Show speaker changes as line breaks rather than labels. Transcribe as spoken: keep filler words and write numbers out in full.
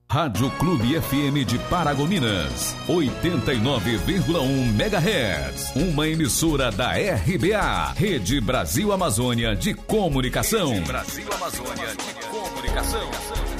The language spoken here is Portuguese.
Rádio Clube F M de Paragominas, oitenta e nove vírgula um megahertz. Uma emissora da R B A, Rede Brasil Amazônia de Comunicação. Rede Brasil Amazônia de Comunicação.